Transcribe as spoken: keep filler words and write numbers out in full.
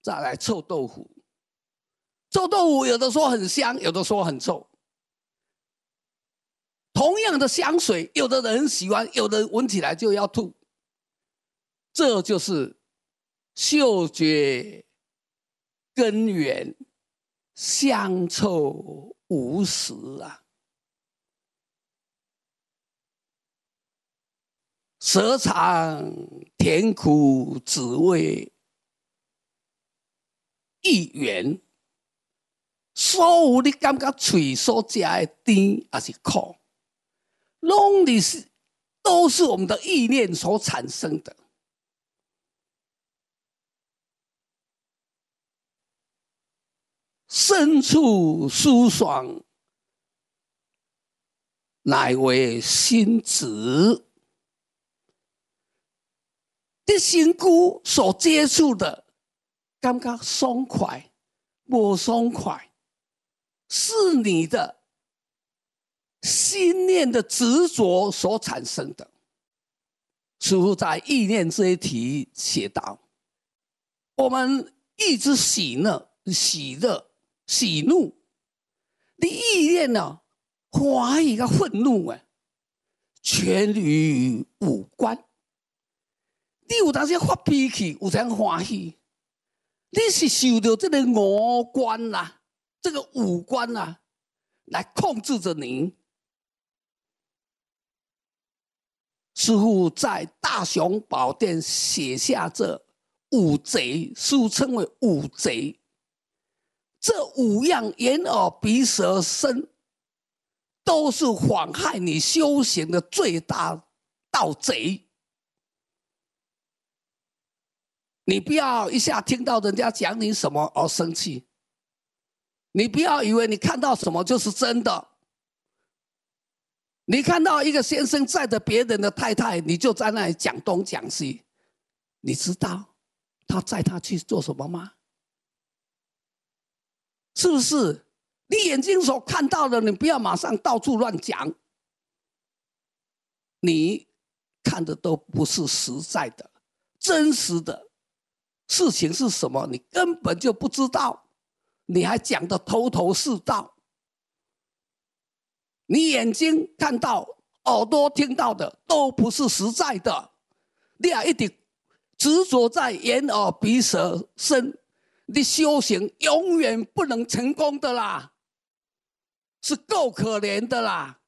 再来臭豆腐，臭豆腐有的说很香，有的说很臭。同样的香水，有的人喜欢，有的闻起来就要吐。这就是嗅觉根源香臭无实啊。舌尝甜苦滋味意缘，所有你感觉嘴所吃的甜还是苦，拢是都是我们的意念所产生的。身处舒爽，乃为心止。你身躯所接触的，感觉爽快，不爽快，是你的心念的执着所产生的。师父在意念这一题写道：我们一直喜乐、喜乐、喜怒，你意念呢，欢喜跟愤怒啊，全与五官。你有当时发脾气，有当欢喜，你是受到这个五官啦、啊，这个五官啦、啊，来控制着你。师父在《大雄宝殿》写下这五贼，师父称为五贼。这五样眼耳鼻舌身，都是妨害你修行的最大盗贼。你不要一下听到人家讲你什么而生气，你不要以为你看到什么就是真的。你看到一个先生载着别人的太太，你就在那里讲东讲西，你知道他载他去做什么吗？是不是？你眼睛所看到的，你不要马上到处乱讲。你看的都不是实在的、真实的事情是什么，你根本就不知道，你还讲得头头是道。你眼睛看到、耳朵听到的都不是实在的，你还一直执着在眼耳鼻舌身，你修行永远不能成功的啦，是够可怜的啦。